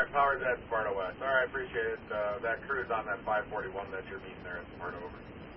Powers at Sparta West. All right, appreciate it. That crew's on that 541 that you're meeting there at Sparta. Over.